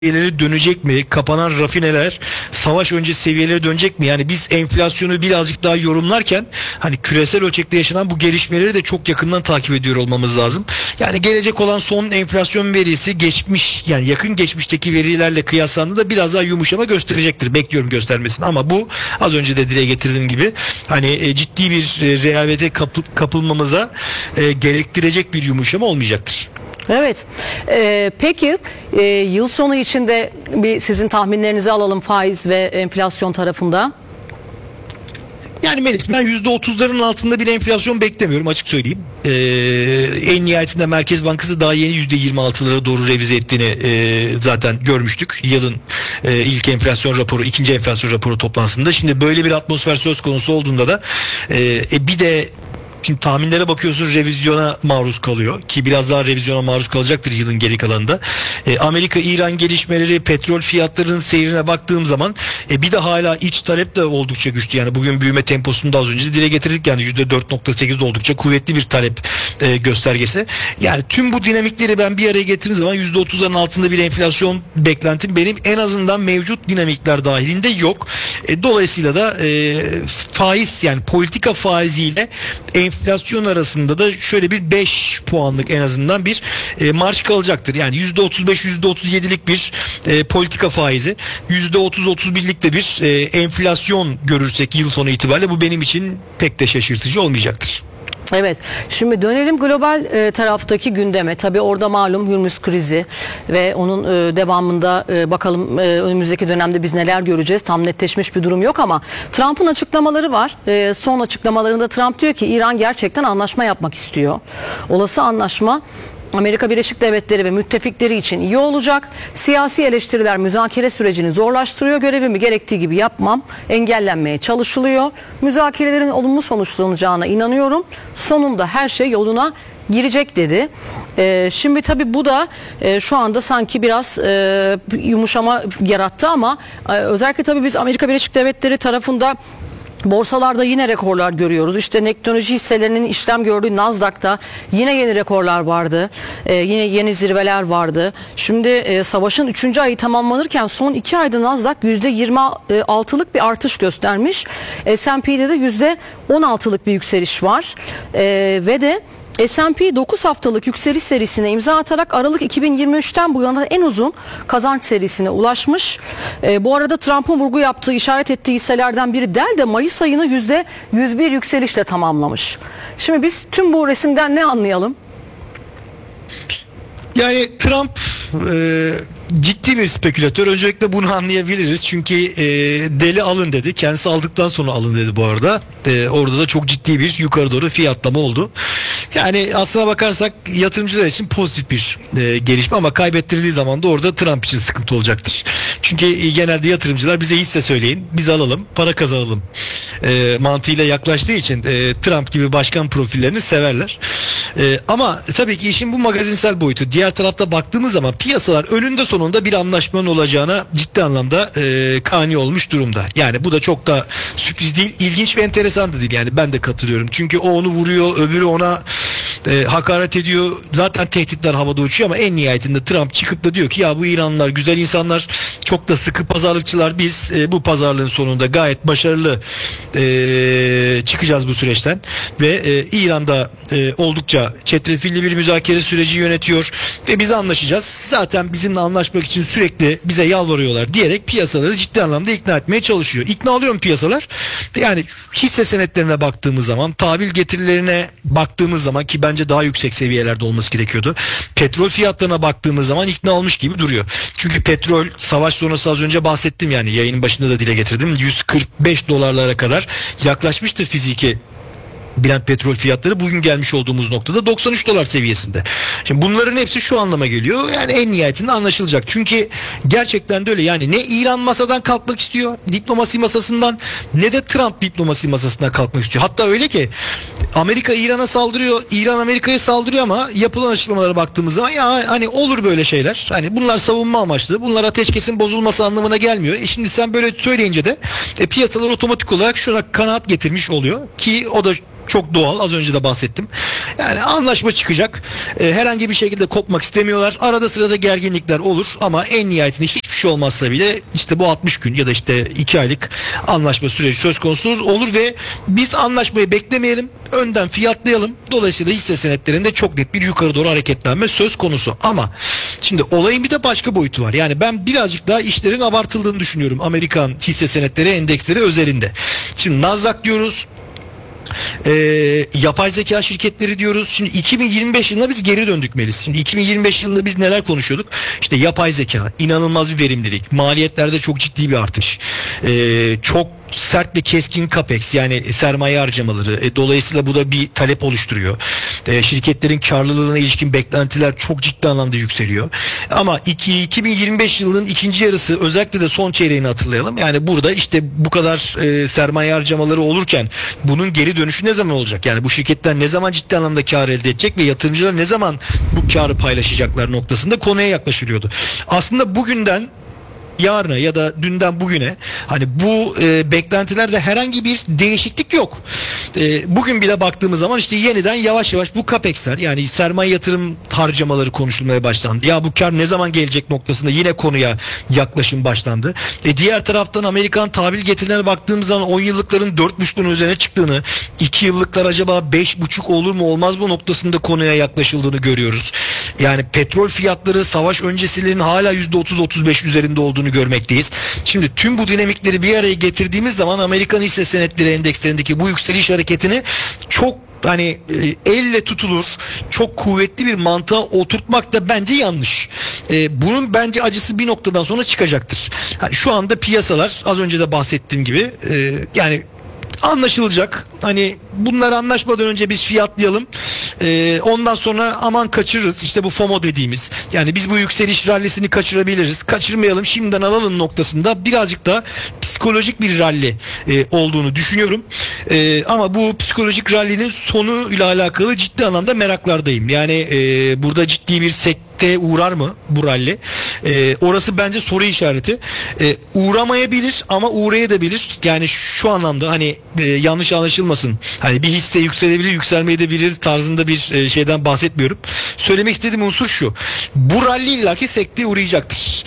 seviyeleri dönecek mi? Kapanan rafineler savaş öncesi seviyelere dönecek mi? Yani biz enflasyonu birazcık daha yorumlarken hani küresel ölçekte yaşanan bu gelişmeleri de çok yakından takip ediyor olmamız lazım. Yani gelecek olan son enflasyon verisi geçmiş, yani yakın geçmişteki verilerle kıyaslandığında biraz daha yumuşama gösterecektir. Bekliyorum göstermesini, ama bu az önce de dile getirdiğim gibi hani ciddi bir rehavete kapılmamıza gerektirecek bir yumuşama olmayacaktır. Evet. Peki yıl sonu içinde bir sizin tahminlerinizi alalım faiz ve enflasyon tarafında. Yani Melis, ben %30'ların altında bir enflasyon beklemiyorum, açık söyleyeyim. En nihayetinde Merkez Bankası daha yeni %26'lara doğru revize ettiğini zaten görmüştük. Yılın ilk enflasyon raporu, ikinci enflasyon raporu toplantısında. Şimdi böyle bir atmosfer söz konusu olduğunda da bir de şimdi tahminlere bakıyorsunuz, revizyona maruz kalıyor ki biraz daha revizyona maruz kalacaktır yılın geri kalanında. Amerika-İran gelişmeleri, petrol fiyatlarının seyrine baktığım zaman bir de hala iç talep de oldukça güçlü. Yani bugün büyüme temposunu da az önce de dile getirdik. Yani %4.8 de oldukça kuvvetli bir talep göstergesi. Yani tüm bu dinamikleri ben bir araya getirdiğim zaman %30'ların altında bir enflasyon beklentim benim en azından mevcut dinamikler dahilinde yok. Dolayısıyla da faiz, yani politika faiziyle enflasyon arasında da şöyle bir 5 puanlık en azından bir marj kalacaktır. Yani %35, %37'lik bir politika faizi, %30-31'lik de bir enflasyon görürsek yıl sonu itibariyle, bu benim için pek de şaşırtıcı olmayacaktır. Evet. Şimdi dönelim global taraftaki gündeme. Tabii orada malum Hürmüz krizi ve onun devamında bakalım önümüzdeki dönemde biz neler göreceğiz. Tam netleşmiş bir durum yok ama Trump'ın açıklamaları var. Son açıklamalarında Trump diyor ki İran gerçekten anlaşma yapmak istiyor. Olası anlaşma Amerika Birleşik Devletleri ve müttefikleri için iyi olacak. Siyasi eleştiriler müzakere sürecini zorlaştırıyor. Görevimi gerektiği gibi yapmam engellenmeye çalışılıyor. Müzakerelerin olumlu sonuçlanacağına inanıyorum. Sonunda her şey yoluna girecek dedi. Şimdi tabii bu da şu anda sanki biraz yumuşama yarattı ama özellikle tabii biz Amerika Birleşik Devletleri tarafında borsalarda yine rekorlar görüyoruz. İşte teknoloji hisselerinin işlem gördüğü Nasdaq'ta yine yeni rekorlar vardı. Yine yeni zirveler vardı. Şimdi savaşın 3. ayı tamamlanırken son 2 ayda Nasdaq %26'lık bir artış göstermiş. S&P'de de %16'lık bir yükseliş var. Ve de S&P 9 haftalık yükseliş serisine imza atarak Aralık 2023'ten bu yana en uzun kazanç serisine ulaşmış. Bu arada Trump'ın vurgu yaptığı, işaret ettiği hisselerden biri Dell de Mayıs ayını %101 yükselişle tamamlamış. Şimdi biz tüm bu resimden ne anlayalım? Yani Trump ciddi bir spekülatör. Öncelikle bunu anlayabiliriz. Çünkü Dell'i alın dedi. Kendisi aldıktan sonra alın dedi bu arada. Orada da çok ciddi bir yukarı doğru fiyatlama oldu. Yani aslına bakarsak yatırımcılar için pozitif bir gelişme, ama kaybettirdiği zaman da orada Trump için sıkıntı olacaktır. Çünkü genelde yatırımcılar bize hisse söyleyin, biz alalım, para kazanalım mantığıyla yaklaştığı için Trump gibi başkan profillerini severler. Ama tabii ki işin bu magazinsel boyutu. Diğer tarafta baktığımız zaman piyasalar önünde sonunda bir anlaşmanın olacağına ciddi anlamda kani olmuş durumda. Yani bu da çok da sürpriz değil, ilginç ve enteresan da değil. Yani ben de katılıyorum. Çünkü o onu vuruyor, öbürü ona hakaret ediyor. Zaten tehditler havada uçuyor, ama en nihayetinde Trump çıkıp da diyor ki ya bu İranlılar güzel insanlar, çok da sıkı pazarlıkçılar, biz bu pazarlığın sonunda gayet başarılı çıkacağız bu süreçten ve İran'da oldukça çetrefilli bir müzakere süreci yönetiyor ve biz anlaşacağız. Zaten bizimle anlaşmak için sürekli bize yalvarıyorlar diyerek piyasaları ciddi anlamda ikna etmeye çalışıyor. İkna oluyor mu piyasalar? Yani hisse senetlerine baktığımız zaman, tahvil getirilerine baktığımız zaman, ki bence daha yüksek seviyelerde olması gerekiyordu. Petrol fiyatlarına baktığımız zaman ikna olmuş gibi duruyor. Çünkü petrol savaş sonrası, az önce bahsettim, yani yayının başında da dile getirdim, 145 dolarlara kadar yaklaşmıştır fiziki Brent petrol fiyatları. Bugün gelmiş olduğumuz noktada 93 dolar seviyesinde. Şimdi bunların hepsi şu anlama geliyor. Yani en nihayetinde anlaşılacak. Çünkü gerçekten de öyle. Yani ne İran masadan kalkmak istiyor, diplomasi masasından, ne de Trump diplomasi masasından kalkmak istiyor. Hatta öyle ki Amerika İran'a saldırıyor, İran Amerika'ya saldırıyor, ama yapılan açıklamalara baktığımız zaman ya hani olur böyle şeyler. Hani bunlar savunma amaçlı. Bunlar ateşkesin bozulması anlamına gelmiyor. Şimdi sen böyle söyleyince de piyasalar otomatik olarak şuna kanaat getirmiş oluyor ki o da Çok doğal. Az önce de bahsettim. Yani anlaşma çıkacak. Herhangi bir şekilde kopmak istemiyorlar. Arada sırada gerginlikler olur ama en nihayetinde hiçbir şey olmazsa bile işte bu 60 gün ya da işte 2 aylık anlaşma süreci söz konusu olur ve biz anlaşmayı beklemeyelim. Önden fiyatlayalım. Dolayısıyla hisse senetlerinde çok net bir yukarı doğru hareketlenme söz konusu. Ama şimdi olayın bir de başka boyutu var. Yani ben birazcık daha işlerin abartıldığını düşünüyorum. Amerikan hisse senetleri endeksleri özelinde. Şimdi Nasdaq diyoruz. Yapay zeka şirketleri diyoruz. Şimdi 2025 yılına biz geri döndük Melis. Şimdi 2025 yılında biz neler konuşuyorduk? İşte yapay zeka, inanılmaz bir verimlilik, maliyetlerde çok ciddi bir artış, çok sert ve keskin capex yani sermaye harcamaları. Dolayısıyla bu da bir talep oluşturuyor. Şirketlerin karlılığına ilişkin beklentiler çok ciddi anlamda yükseliyor. Ama 2025 yılının ikinci yarısı özellikle de son çeyreğini hatırlayalım. Yani burada işte bu kadar sermaye harcamaları olurken bunun geri dönüşü ne zaman olacak? Yani bu şirketler ne zaman ciddi anlamda kar elde edecek ve yatırımcılar ne zaman bu karı paylaşacaklar noktasında konuya yaklaşılıyordu. Aslında bugünden yarına ya da dünden bugüne hani bu beklentilerde herhangi bir değişiklik yok. Bugün bile baktığımız zaman işte yeniden yavaş yavaş bu CAPEX'ler yani sermaye yatırım harcamaları konuşulmaya başlandı. Ya bu kar ne zaman gelecek noktasında yine konuya yaklaşım başlandı. Diğer taraftan Amerikan tahvil getirilerine baktığımız zaman 10 yıllıkların 4,5'ün üzerine çıktığını, 2 yıllıklar acaba 5,5 olur mu olmaz mı noktasında konuya yaklaşıldığını görüyoruz. Yani petrol fiyatları savaş öncesilerin hala %30-35 üzerinde olduğunu görmekteyiz. Şimdi tüm bu dinamikleri bir araya getirdiğimiz zaman Amerikan hisse senetleri endekslerindeki bu yükseliş hareketini çok hani elle tutulur, çok kuvvetli bir mantığa oturtmak da bence yanlış. Bunun bence acısı bir noktadan sonra çıkacaktır. Yani şu anda piyasalar az önce de bahsettiğim gibi yani anlaşılacak. Hani bunlar anlaşmadan önce biz fiyatlayalım. Ondan sonra aman kaçırırız. İşte bu FOMO dediğimiz. Yani biz bu yükseliş rallisini kaçırabiliriz. Kaçırmayalım şimdiden alalım noktasında birazcık da psikolojik bir ralli olduğunu düşünüyorum. Ama bu psikolojik rallinin sonuyla alakalı ciddi anlamda meraklardayım. Yani burada ciddi bir sekteye uğrar mı bu ralli? Orası bence soru işareti. Uğramayabilir ama uğrayabilir. Yani şu anlamda hani yanlış anlaşılmasın. Hani bir hisse yükselebilir, yükselmeyebilir tarzında bir şeyden bahsetmiyorum. Söylemek istediğim unsur şu. Bu ralli illaki sekteye uğrayacaktır.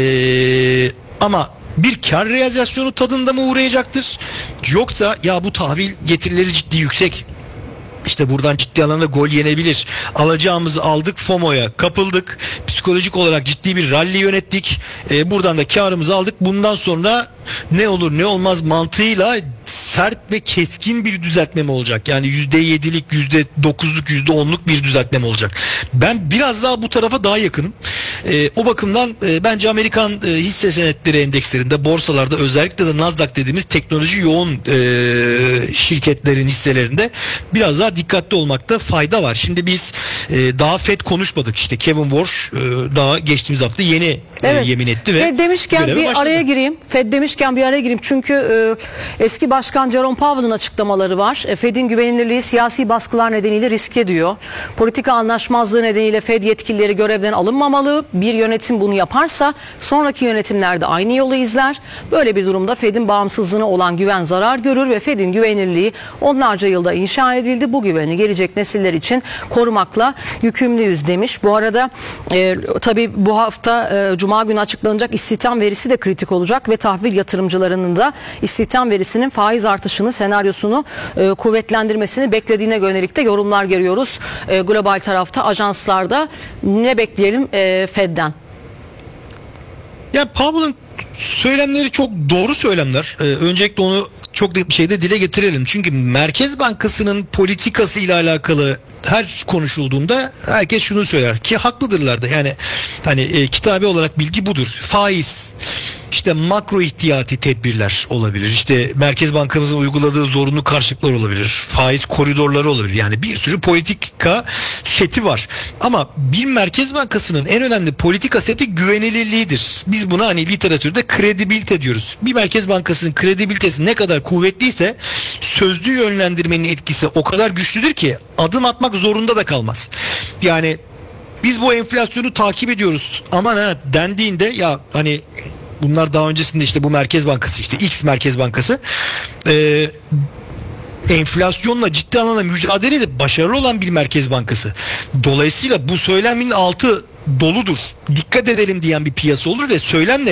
Ama bir kar realizasyonu tadında mı uğrayacaktır? Yoksa ya bu tahvil getirileri ciddi yüksek. İşte buradan ciddi anlamda gol yenebilir. Alacağımızı aldık, FOMO'ya kapıldık. Psikolojik olarak ciddi bir rally yönettik. Buradan da karımızı aldık. Bundan sonra ne olur ne olmaz mantığıyla sert ve keskin bir düzeltme mi olacak? Yani %7'lik, %9'luk, %10'luk bir düzeltme mi olacak? Ben biraz daha bu tarafa daha yakınım. O bakımdan bence Amerikan hisse senetleri endekslerinde, borsalarda özellikle de Nasdaq dediğimiz teknoloji yoğun şirketlerin hisselerinde biraz daha dikkatli olmakta fayda var. Şimdi biz daha FED konuşmadık. İşte Kevin Warsh daha geçtiğimiz hafta yeni yemin etti ve Fed demişken göreve bir başladı. araya gireyim. Fed demişken bir araya gireyim. Çünkü eski başkan Jerome Powell'ın açıklamaları var. Fed'in güvenilirliği siyasi baskılar nedeniyle riske diyor. Politika anlaşmazlığı nedeniyle Fed yetkilileri görevden alınmamalı. Bir yönetim bunu yaparsa sonraki yönetimler de aynı yolu izler. Böyle bir durumda Fed'in bağımsızlığına olan güven zarar görür ve Fed'in güvenilirliği onlarca yılda inşa edildi. Bu güveni gelecek nesiller için korumakla yükümlüyüz demiş. Bu arada tabii bu hafta Cuma günü açıklanacak istihdam verisi de kritik olacak ve tahvil yatırımcılarının da istihdam verisinin faiz artışını senaryosunu kuvvetlendirmesini beklediğine yönelik de yorumlar görüyoruz. Global tarafta ajanslarda ne bekleyelim Fed'den? Ya Powell'ın söylemleri çok doğru söylemler. Öncelikle onu çok net bir şekilde dile getirelim. Çünkü Merkez Bankası'nın politikası ile alakalı her konuşulduğunda herkes şunu söyler ki haklıdırlar da. Yani hani kitabi olarak bilgi budur. Faiz, işte makro ihtiyati tedbirler olabilir. İşte Merkez Bankamızın uyguladığı zorunlu karşılıklar olabilir. Faiz koridorları olabilir. Yani bir sürü politika seti var. Ama bir Merkez Bankası'nın en önemli politika seti güvenilirliğidir. Biz buna hani literatürde kredibilite diyoruz. Bir Merkez Bankası'nın kredibilitesi ne kadar kuvvetliyse sözlü yönlendirmenin etkisi o kadar güçlüdür ki adım atmak zorunda da kalmaz. Yani biz bu enflasyonu takip ediyoruz. Aman ha dendiğinde ya hani bunlar daha öncesinde işte bu Merkez Bankası işte X Merkez Bankası enflasyonla ciddi anlamda mücadelede başarılı olan bir merkez bankası. Dolayısıyla bu söylemin altı doludur. Dikkat edelim diyen bir piyasa olur ve söylemle